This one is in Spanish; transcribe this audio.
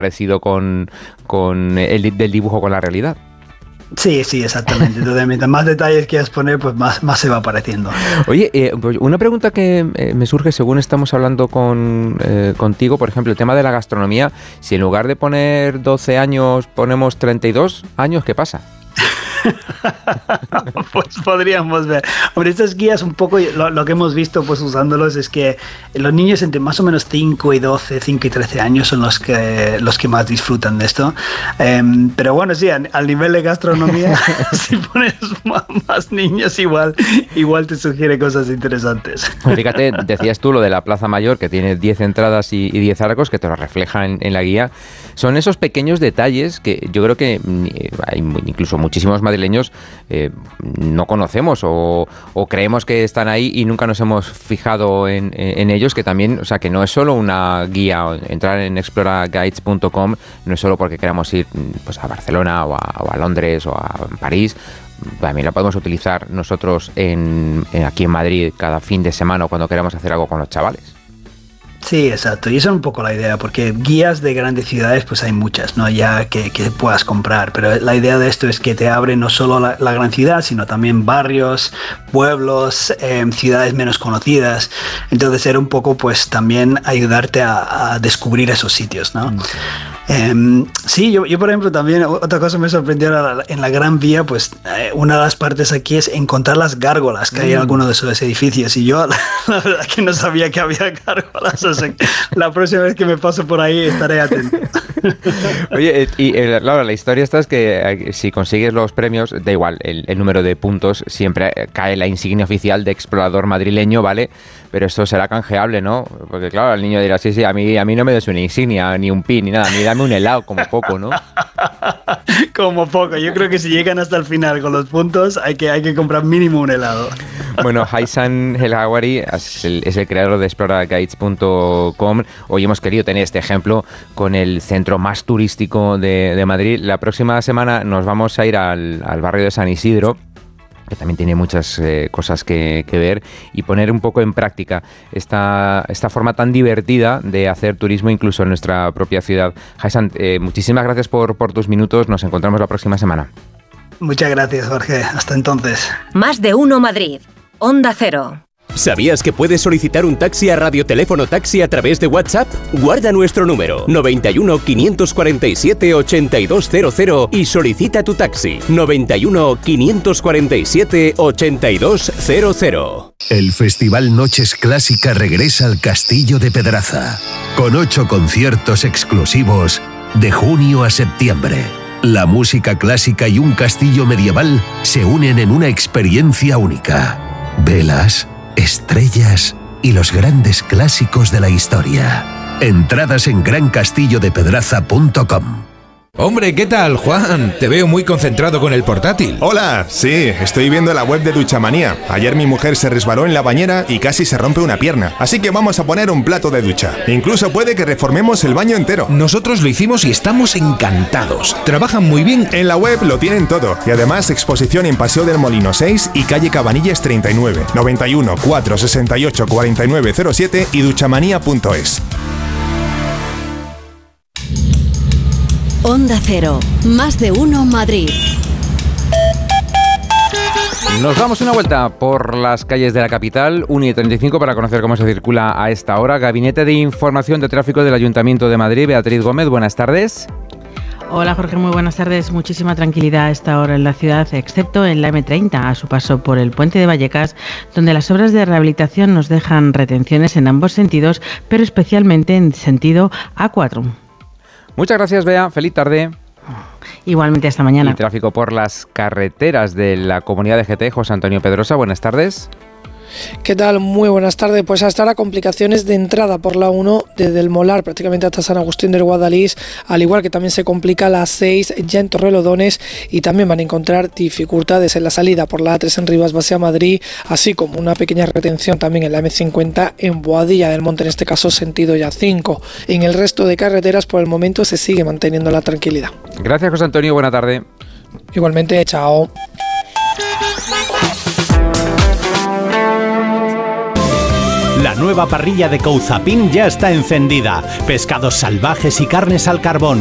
parecido con el del dibujo con la realidad. Sí, exactamente. Entonces, mientras más detalles quieras poner, pues más se va apareciendo. Oye, pues una pregunta que me surge según estamos hablando contigo, por ejemplo, el tema de la gastronomía. Si en lugar de poner 12 años ponemos 32 años, ¿qué pasa? Pues podríamos ver. Hombre, estas guías un poco, lo que hemos visto pues usándolos es que los niños entre más o menos 5 y 12, 5 y 13 años son los que más disfrutan de esto. Pero bueno, sí, al nivel de gastronomía, si pones más niños igual te sugiere cosas interesantes. Fíjate, decías tú lo de la Plaza Mayor, que tiene 10 entradas y 10 arcos, que te lo refleja en la guía. Son esos pequeños detalles que yo creo que hay incluso muchísimos madrileños no conocemos o creemos que están ahí y nunca nos hemos fijado en ellos, que también, o sea, que no es solo una guía. Entrar en exploraguides.com no es solo porque queramos ir pues a Barcelona o a Londres o a París. También la podemos utilizar nosotros aquí en Madrid cada fin de semana o cuando queramos hacer algo con los chavales. Sí, exacto. Y esa es un poco la idea, porque guías de grandes ciudades pues hay muchas, ¿no? Ya que puedas comprar, pero la idea de esto es que te abre no solo la gran ciudad, sino también barrios, pueblos, ciudades menos conocidas. Entonces era un poco pues también ayudarte a descubrir esos sitios, ¿no? Sí, yo por ejemplo también, otra cosa me sorprendió en la Gran Vía, pues una de las partes aquí es encontrar las gárgolas que hay en algunos de esos edificios, y yo la verdad que no sabía que había gárgolas, o sea, la próxima vez que me paso por ahí estaré atento. Oye, y Laura, la historia esta es que si consigues los premios, da igual el número de puntos, siempre cae la insignia oficial de explorador madrileño, ¿vale? Pero esto será canjeable, ¿no? Porque claro, el niño dirá, sí, a mí no me des una insignia, ni un pin, ni nada, a mí dame un helado, como poco, ¿no? Como poco, yo creo que si llegan hasta el final con los puntos, hay que comprar mínimo un helado. Bueno, Haitham El Hawari es el creador de exploraguides.com. Hoy hemos querido tener este ejemplo con el centro más turístico de Madrid. La próxima semana nos vamos a ir al barrio de San Isidro, que también tiene muchas cosas que ver, y poner un poco en práctica esta forma tan divertida de hacer turismo incluso en nuestra propia ciudad. Haitham, muchísimas gracias por tus minutos. Nos encontramos la próxima semana. Muchas gracias, Jorge. Hasta entonces. Más de uno Madrid. Onda Cero. ¿Sabías que puedes solicitar un taxi a Radioteléfono Taxi a través de WhatsApp? Guarda nuestro número 91 547 8200 y solicita tu taxi 91 547 8200. El Festival Noches Clásica regresa al Castillo de Pedraza con 8 conciertos exclusivos de junio a septiembre. La música clásica y un castillo medieval se unen en una experiencia única. Velas, estrellas y los grandes clásicos de la historia. Entradas en grancastillodepedraza.com. Hombre, ¿qué tal, Juan? Te veo muy concentrado con el portátil. Hola, sí, estoy viendo la web de Duchamanía. Ayer mi mujer se resbaló en la bañera y casi se rompe una pierna. Así que vamos a poner un plato de ducha. Incluso puede que reformemos el baño entero. Nosotros lo hicimos y estamos encantados. Trabajan muy bien. En la web lo tienen todo. Y además exposición en Paseo del Molino 6 y calle Cabanillas 39. 91 468 4907 y duchamanía.es. Onda Cero, más de uno Madrid. Nos damos una vuelta por las calles de la capital, 1:35, para conocer cómo se circula a esta hora. Gabinete de Información de Tráfico del Ayuntamiento de Madrid, Beatriz Gómez, buenas tardes. Hola Jorge, muy buenas tardes. Muchísima tranquilidad a esta hora en la ciudad, excepto en la M30, a su paso por el puente de Vallecas, donde las obras de rehabilitación nos dejan retenciones en ambos sentidos, pero especialmente en sentido A4. Muchas gracias, Bea. Feliz tarde. Igualmente, hasta mañana. Y tráfico por las carreteras de la Comunidad de GT. José Antonio Pedrosa, buenas tardes. ¿Qué tal? Muy buenas tardes. Pues hasta ahora complicaciones de entrada por la 1 desde el Molar prácticamente hasta San Agustín del Guadalís, al igual que también se complica la 6 ya en Torrelodones, y también van a encontrar dificultades en la salida por la A3 en Rivas Vacia Madrid, así como una pequeña retención también en la M50 en Boadilla del Monte, en este caso sentido ya 5. En el resto de carreteras por el momento se sigue manteniendo la tranquilidad. Gracias, José Antonio. Buena tarde. Igualmente, chao. La nueva parrilla de Couzapin ya está encendida. Pescados salvajes y carnes al carbón,